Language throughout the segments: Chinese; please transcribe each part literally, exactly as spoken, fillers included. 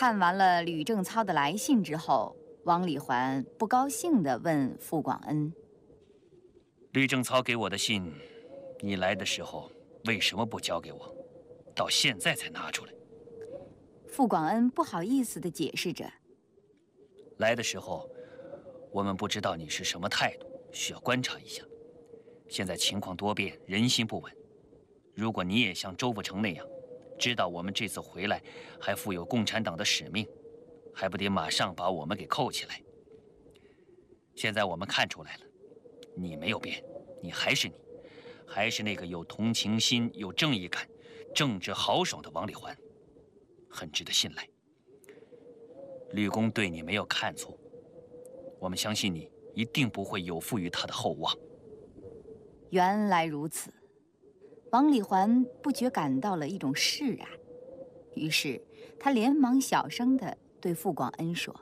看完了吕正操的来信之后，王礼环不高兴地问傅广恩：“ 吕正操给我的信，你来的时候为什么不交给我？到现在才拿出来？” 傅广恩不好意思地解释着：“ 来的时候，我们不知道你是什么态度，需要观察一下。现在情况多变，人心不稳。如果你也像周富成那样，知道我们这次回来还负有共产党的使命，还不得马上把我们给扣起来？现在我们看出来了，你没有变，你还是你，还是那个有同情心、有正义感、正直豪爽的王礼环，很值得信赖。吕公对你没有看错，我们相信你一定不会有负于他的厚望。” 原来如此，王礼环不觉感到了一种释然，于是他连忙小声地对傅广恩说：“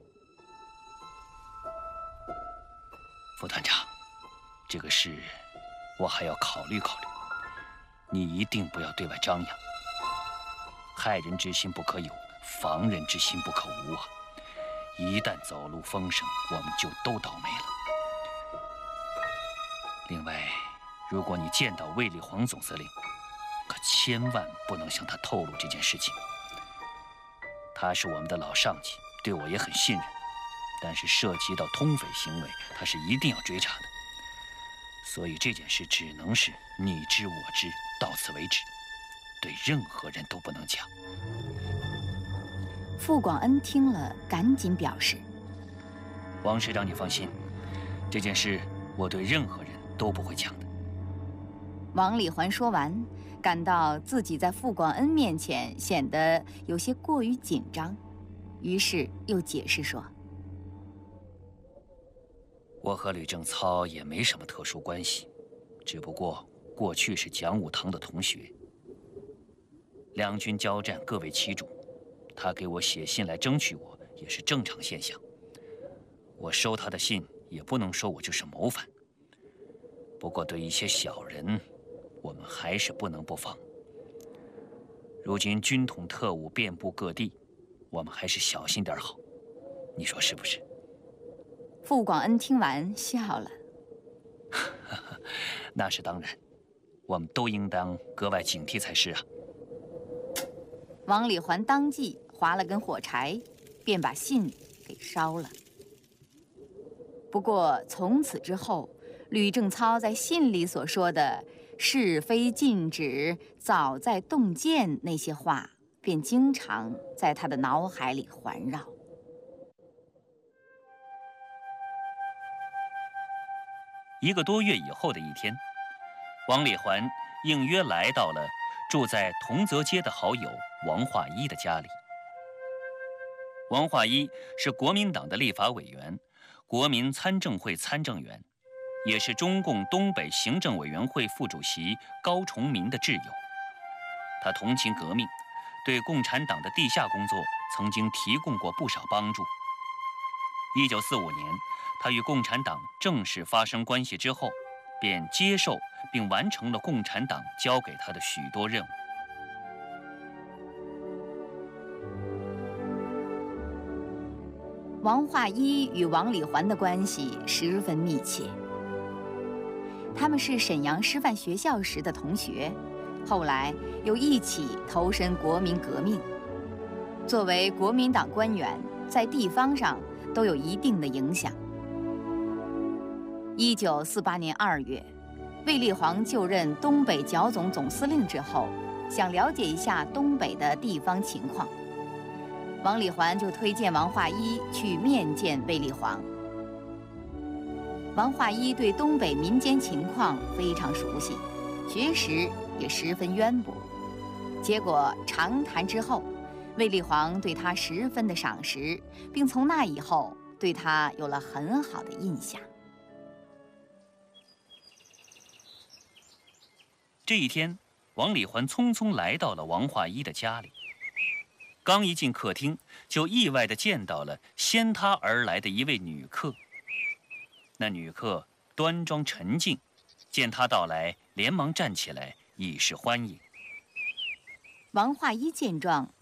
副团长，这个事我还要考虑考虑，你一定不要对外张扬。害人之心不可有，防人之心不可无啊！一旦走漏风声，我们就都倒霉了。另外，如果你见到卫立煌总司令，可千万不能向他透露这件事情。他是我们的老上级，对我也很信任，但是涉及到通匪行为，他是一定要追查的。所以这件事只能是你知我知，到此为止，对任何人都不能讲。” 傅广恩听了，赶紧表示：“ 王师长，你放心，这件事我对任何人都不会讲的。” 王礼环说完，感到自己在傅广恩面前显得有些过于紧张，于是又解释说：“ 我和吕正操也没什么特殊关系，只不过过去是讲武堂的同学，两军交战各为其主，他给我写信来争取我也是正常现象。我收他的信，也不能说我就是谋反。不过对一些小人，我们还是不能不防。如今军统特务遍布各地，我们还是小心点好，你说是不是？” 傅广恩听完笑了：“ 那是当然，我们都应当格外警惕才是啊。” 王礼环当即划了根火柴，便把信给烧了。不过从此之后，吕正操在信里所说的是非禁止，早在洞见那些话，便经常在他的脑海里环绕。 一个多月以后的一天，王礼环应约来到了住在同泽街的好友王化一的家里。王化一是国民党的立法委员，国民参政会参政员，也是中共东北行政委员会副主席高崇民的挚友。他同情革命，对共产党的地下工作曾经提供过不少帮助。一九四五年，他与共产党正式发生关系之后，便接受并完成了共产党交给他的许多任务。 王化一与王礼环的关系十分密切，他们是沈阳师范学校时的同学，后来又一起投身国民革命。作为国民党官员，在地方上都有一定的影响。一九四八年二月，卫立煌就任东北剿总总司令之后，想了解一下东北的地方情况，王礼环就推荐王化一去面见卫立煌。王化一对东北民间情况非常熟悉，学识也十分渊博。结果长谈之后，卫立煌对他十分的赏识，并从那以后对他有了很好的印象。 这一天，王礼环匆匆来到了王化一的家里。刚一进客厅，就意外地见到了先他而来的一位女客。那女客端庄沉静，见他到来，连忙站起来以示欢迎。 王化一见状，